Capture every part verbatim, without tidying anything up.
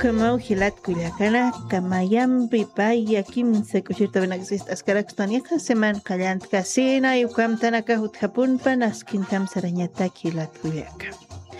kamau hilat kuliakana kamayampi paya kim sekushirta benaxist askaraxtaniqa seman qallant kasina yukam tanaka hutjapunpan askintam sarañata hilat kuliaka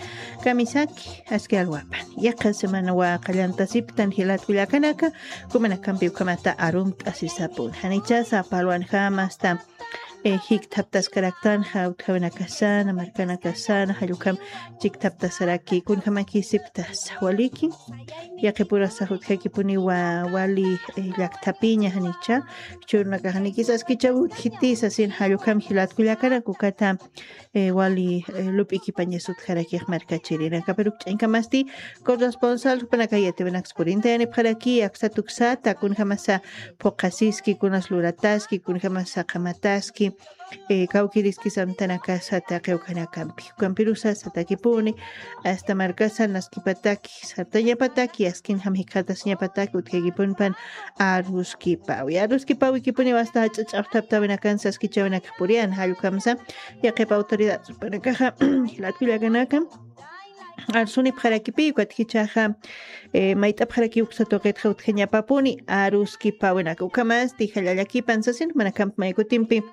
kamisaki askalwapan yaqa semana wa qallanta siptan hilat kuliakanaka kumana kampi ukamata arum asisapun hanicha sapalwan hamasta Eh, hik taptas karaktan haut kawana kasana markana kasana halukam chik taptas saraki kun kamaki siptas waliki yaqi pura sahut haki puni wa wali eh, laktapiña hanicha churna kahani quizás kichabu hitis asin halukam hilat kulakana kukata eh, wali eh, lup ikipaña sut haraki markachirina kaperuk enkamasti corresponsal panakayete benax por internet haraki aksatuksata kun hamasa pokasiski kunas lurataski kun hamasa kamataski eh kaukiriski samtana casa ta keukana campi campirusa satakipuni hasta marcasa naskipataki sartanya pataki askin hamikata snya pataki utkegipun pan aruski pawi aruski pawi kipuni basta chaptapta benakansa skichawana kapurian halukamsa ya kepa autoridad panakaja hilatkullaganaka arsuni bharakipi kwatkichaja eh maita bharaki uksatoqet khutkhenya papuni aruski pawenaka ukamas tijallalaki pansasin manakamp maikutimpi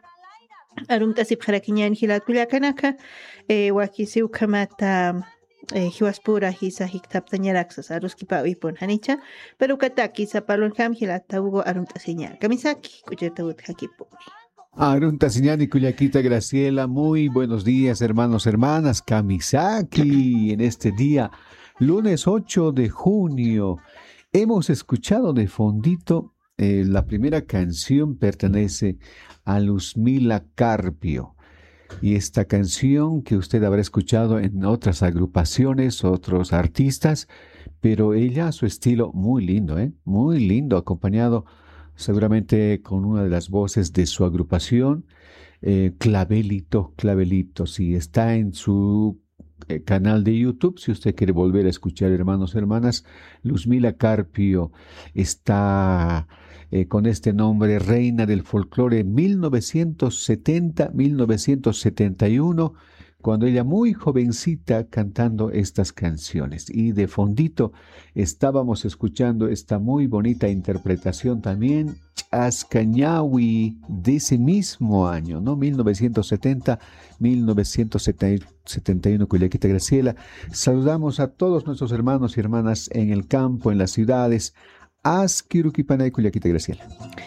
arumta sibharakiñan hilat kullakanaka eh wakisi ukamata eh hiwaspura hisa hiktaptañaraksas aruskipawi pun hanicha pero kataki sapalon kam hilata ugo arumta señal kamisaki kuchertawut hakipuni Arunta Siñani Culiaquita Graciela, muy buenos días hermanos, hermanas, Kamisaki, en este día, lunes ocho de junio, hemos escuchado de fondito, eh, la primera canción pertenece a Luzmila Carpio, y esta canción que usted habrá escuchado en otras agrupaciones, otros artistas, pero ella a su estilo muy lindo, ¿eh? Muy lindo, acompañado seguramente con una de las voces de su agrupación, eh, Clavelito, Clavelito, sí, está en su eh, canal de YouTube, si usted quiere volver a escuchar, hermanos, hermanas, Luzmila Carpio está eh, con este nombre, Reina del Folclore, mil novecientos setenta a mil novecientos setenta y uno, cuando ella muy jovencita cantando estas canciones. Y de fondito estábamos escuchando esta muy bonita interpretación también, Chascañawi, de ese mismo año, ¿no? mil novecientos setenta a mil novecientos setenta y uno, Culiaquita Graciela. Saludamos a todos nuestros hermanos y hermanas en el campo, en las ciudades. Asquiruquipanay, Culiaquita Graciela.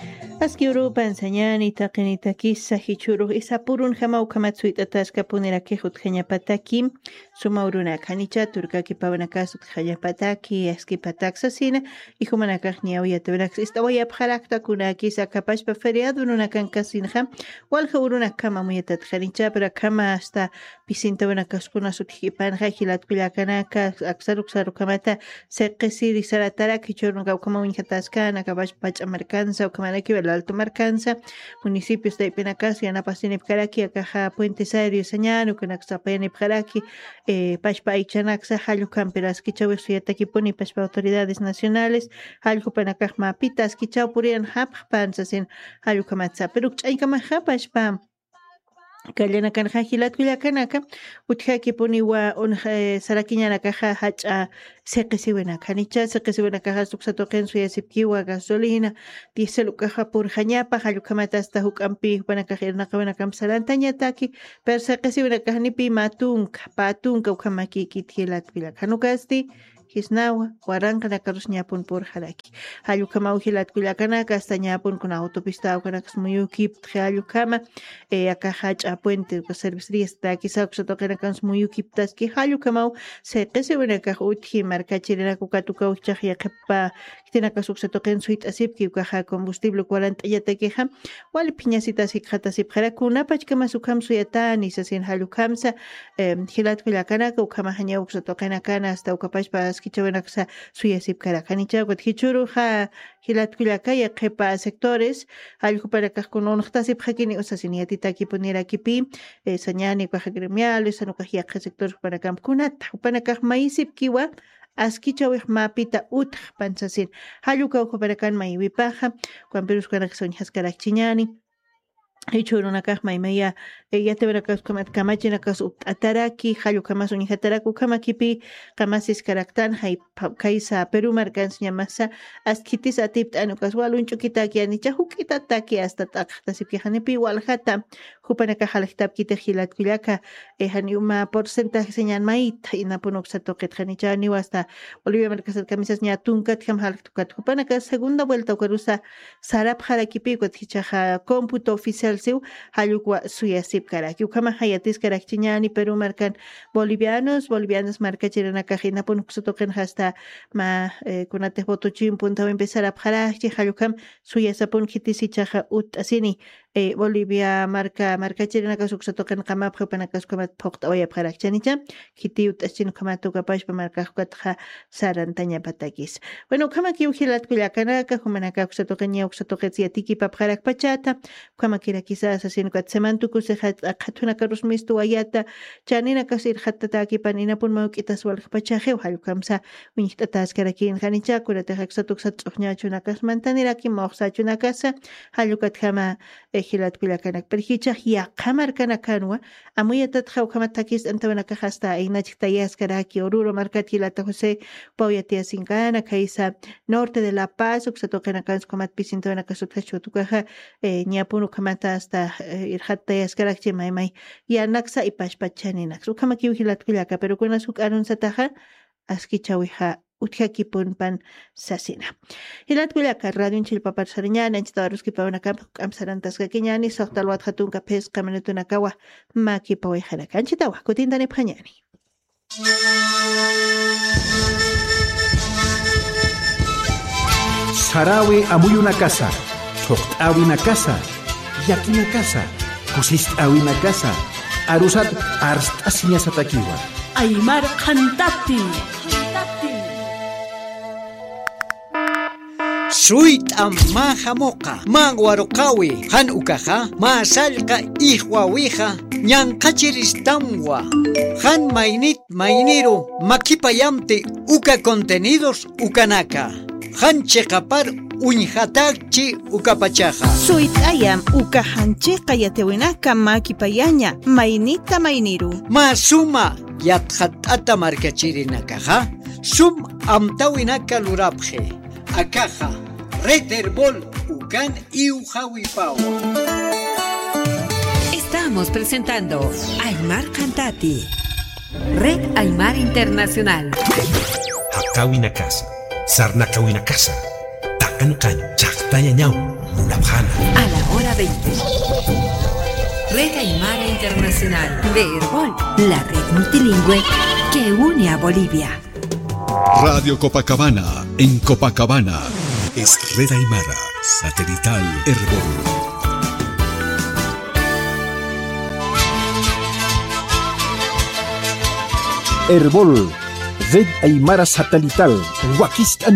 Askiuru pansañani taqinita kisa hichuru isapurun hamau kamatsuita taska punera kehut khanya pataki sumauruna khanicha turkaki pawanaka sut khanya pataki aski pataksa sina ihumana kahnia uya tebrak istawaya bharakta kuna kisa kapash pa feriado nuna kan kasinha wal khuruna kama muyata khanicha pero kama hasta pisinta wana kaskuna sut hipan hilat kullakanaka aksaruk saruk kamata seqisi risaratara kichurun kama unhataska na kapash pach amerikansa kamanaki Alto Marcanza, municipios de Penacasi, Anapasini Pkaraki, Akaja Puente Sario, Sañano, Kanaxapene Pkaraki, eh, Pashpa Ichanaxa, Halukan, Peraskichau, Suyatakipuni, Pashpa Autoridades Nacionales, Halku Panakajma Pitas, Kichau Purian Hap, Pansasin, Halukamatza, Peruk Chaikamaha, Pashpa. Kallana kan hajilat kullakanaka uthaki puni wa un sarakiñana kaja hacha seqisiwena kanicha seqisiwena kaja suksatoqen suyasipkiwa gasolina diesel kaja por hañapa halukamata hasta hukampi pana kajirna kawana kamsalantaña taki per seqisiwena kahnipi matunka patunka ukamaki kithilat kullakanukasti Hisnawa, Guaranca la Carusñapun por Haraki. Hayukama Ujilat Kulakana, Castañapun con autopista, Canax Muyuki, Hayukama, Akahach a Puente, Services, Takisa, Sotokanakans Muyuki, Taski, Hayukama, se Tesevenaka Uti, Marcachina Kukatuka, Chahiakapa, Tinakasuk Sotoken Suite Asipki, Kaha, combustible cuarenta Yatekeha, while Piñasitas y Katasip Harakuna, Pachkama Sukam Suyatan, Isasin Halukamsa, Hilat Kulakana, Ukamahanya Sotokanakana, hasta Ukapash Kichawenaksa suyasip karakanicha hichuru ha hilat kulakaya kepa sectores algo para con tasip hakini usasiniatita ki ponera kipi sañani kwa gremiales anukahia sectores para kamkunat para maisip kiwa askichawih mapita ut pansasin haluka ko para kan maiwipaja cuan perus kana son haskarak chiñani Ichurunakaq maymaya yatebrakas kamat kamachinakas ataraki hallu kamas unihataraku kamakipi kamasis karaktan hay kaisa Perú marcans ñamasa askitis atipt anukas walun chukitaki anicha hukita taki hasta taqtasipki hanipi waljata hupanaka halaqtap kite hilat kullaka hani uma porcentaje señal mait inapunuk satoqet hanichani hasta Bolivia marcas camisas ñatunkat ham halaqtukat hupanaka segunda vuelta ukarusa sarap harakipi kutkichaja cómputo oficial siu halukwa suyasip karaki ukama hayatis karakchiñani Perú marcan bolivianos bolivianos marca chirana kajina punuk sotoqen hasta ma eh, kunate votochim punta empezar a pjarachi halukam suyasapun hitisi chaja ut asini eh, Bolivia marca marca chirana kasuk sotoqen qama phapanakas kamat phoqta oya pjarakchanicha hiti ut asino kamatu kapash pa marca qatja sarantaña patakis bueno kama ki ujilat kullakana ka humanaka sotoqen ya sotoqet yatiki pa pjarak pachata kama kira quizás así kat semantuku se khatuna karus mistu ayata chanina kasir khattata ki panina pun mau kitas wal pachaje hal kamsa unita taskarakin khanicha kurata haksatuk satsohnya chuna kas mantanira ki moxsa chuna casa halukat khama ehilat kulakanak perhicha ya kamar kana kanwa amuyata tkhau khama takis antawana ka hasta inachta yaskaraki oruro markati lata jose pauyati asinkana kaisa norte de La Paz uksatokena kans komat pisintona kasut hachutuka eh nyapunu kamata hasta irhatta yaskarakchi maymay yanaksa ipashpachaninak ukama kiwihilat kullaka pero kuna suk arun sataja askichawija utjakipunpan sasina hilat kullaka radio chilpapar sariñana enchitawaruski pawnaka amsarantasqa kiñani soqtalwat hatunka pesqa minutunakawa makipawijharaka anchitawa kutintani phañani Sarawi amuyuna casa choqt'awina casa yakina casa kusisht'awina casa arusat arst'asiña satakiwa Aymar Khantati Suitam mahamoqa manwaruqawi han ukaja masalqa ihwawija ñanqachiristamwa han maynit mayniru makipayamti uka contenidos ukanaka han cheqapar uñhatakchi ukapachaja Suit ayam uka hanchiqa yatewinaka makipayaña maynita mayniru masuma yathat'ata markachirinakaja sum amtawinaka lurapje akaja Red Herbol ukan iujawipawa. Estamos presentando Aymar Khantati Red Aymar Internacional Hakawina casa Sarnakawina casa Takankan Chaqtaya ñaw Munabjana a la hora veinte. Red Aymar Internacional de Herbol, la red multilingüe que une a Bolivia. Radio Copacabana, en Copacabana, es Red Aymara, satelital Herbol. Herbol Red Aymara satelital Huaquistán